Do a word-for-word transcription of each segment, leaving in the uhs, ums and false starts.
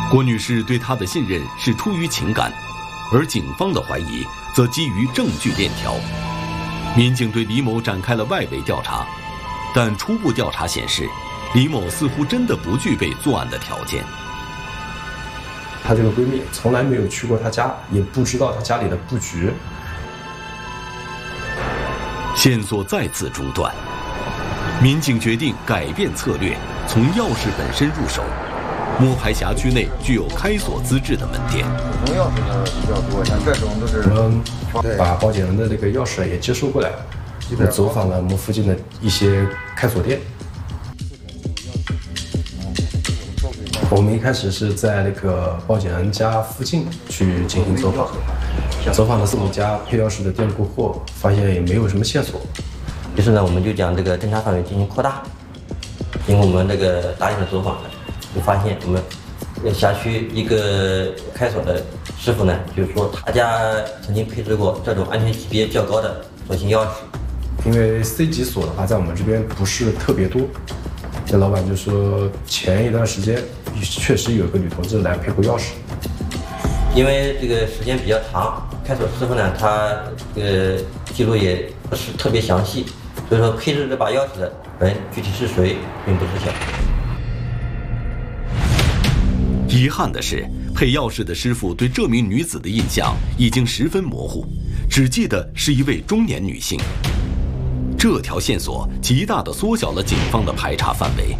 郭女士对他的信任是出于情感，而警方的怀疑则基于证据链条。民警对李某展开了外围调查，但初步调查显示，李某似乎真的不具备作案的条件。 她这个闺蜜从来没有去过她家，也不知道她家里的布局。 线索再次中断，民警决定改变策略，从钥匙本身入手，摸排辖区内具有开锁资质的门店。 普通钥匙的比较多，像这种都是我们把报警人的这个钥匙也接收过来，我们走访了我们附近的一些开锁店。我们一开始是在那个报警人家附近去进行走访，走访了四五家配钥匙的店铺后，发现也没有什么线索。 于是呢，我们就将这个侦查范围进行扩大。经过我们这个大量的走访，就发现我们辖区一个开锁的师傅呢，就是说他家曾经配置过这种安全级别较高的锁芯钥匙。 因为 C 级锁的话，在我们这边不是特别多。这老板就说，前一段时间确实有个女同志来配过钥匙。 因为这个时间比较长，开锁师傅呢，他这个记录也不是特别详细，所以说配置这把钥匙的人具体是谁并不知晓。 遗憾的是，配钥匙的师傅对这名女子的印象已经十分模糊，只记得是一位中年女性。这条线索极大地缩小了警方的排查范围。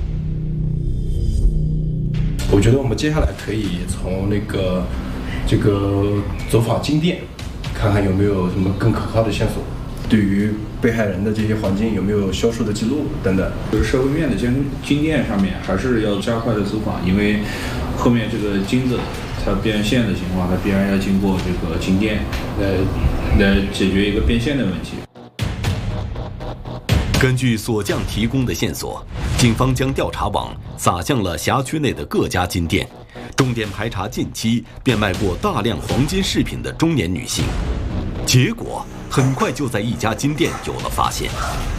我觉得我们接下来可以从那个这个走访金店，看看有没有什么更可靠的线索，对于被害人的这些环境有没有销售的记录等等。 就是社会面的金金店上面还是要加快的走访，因为后面这个金子它变现的情况，它必然要经过这个金店来来解决一个变现的问题。 根据锁匠提供的线索，警方将调查网撒向了辖区内的各家金店，重点排查近期变卖过大量黄金饰品的中年女性。结果很快就在一家金店有了发现。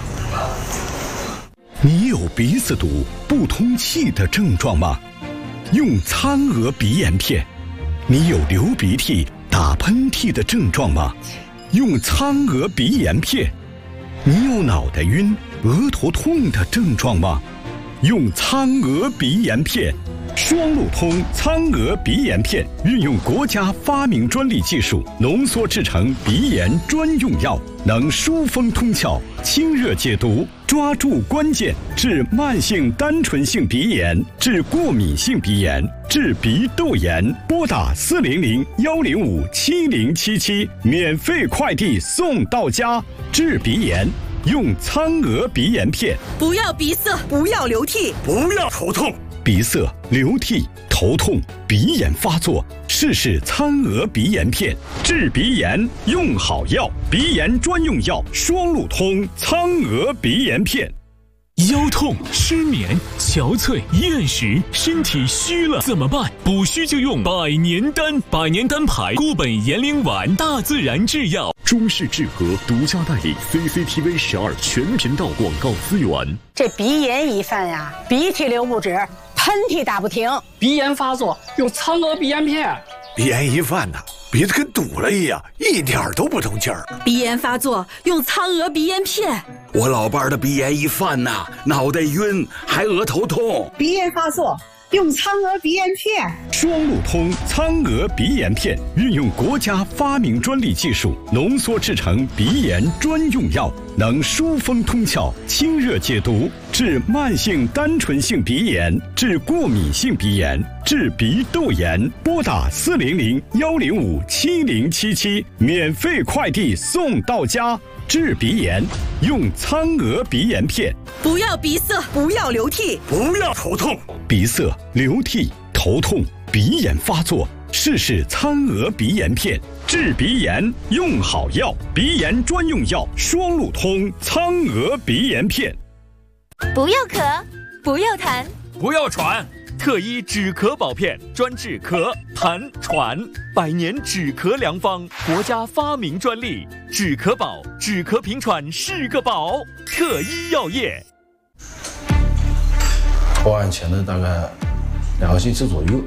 你有鼻子堵、不通气的症状吗？用苍娥鼻炎片。你有流鼻涕、打喷嚏的症状吗？用苍娥鼻炎片。你有脑袋晕、额头痛的症状吗？用苍娥鼻炎片。双路通苍娥鼻炎片运用国家发明专利技术浓缩制成鼻炎专用药，能疏风通窍、清热解毒，抓住关键，治慢性单纯性鼻炎，治过敏性鼻炎，治鼻窦炎。拨打四零零幺零五七零七七，免费快递送到家。治鼻炎用苍娥鼻炎片。 不要鼻塞，不要流涕， 不要头痛。鼻塞、流涕、头痛、鼻炎发作，试试苍娥鼻炎片。治鼻炎用好药，鼻炎专用药双路通苍娥鼻炎片。 腰痛、失眠、憔悴、厌食，身体虚了怎么办？补虚就用百年丹，百年丹牌固本延龄丸，大自然制药。 中式治和独家代理 C C T V 十二全频道广告资源。 这鼻炎一犯呀，鼻涕流不止，喷嚏打不停， 鼻炎发作用苍娥鼻炎片。 鼻炎一犯呐，鼻子跟堵了一样，一点都不通气儿。 鼻炎发作用苍娥鼻炎片。 我老伴儿的鼻炎一犯呐，脑袋晕，还额头痛。 鼻炎发作用苍娥鼻炎片。 双路通苍娥鼻炎片运用国家发明专利技术浓缩制成鼻炎专用药，能疏风通窍、清热解毒，治慢性单纯性鼻炎，治过敏性鼻炎，治鼻窦炎。拨打四零零幺零五七零七七，免费快递送到家。治鼻炎用苍娥鼻炎片。 不要鼻塞，不要流涕， 不要头痛。 鼻塞、流涕、头痛、鼻炎发作，试试苍娥鼻炎片。治鼻炎用好药，鼻炎专用药双路通苍娥鼻炎片。 不要咳，不要痰， 不要喘。特医止咳宝片，专治咳、痰、喘，百年止咳良方，国家发明专利。止咳宝，止咳平喘是个宝。特医药业。 报案前的大概两个星期左右，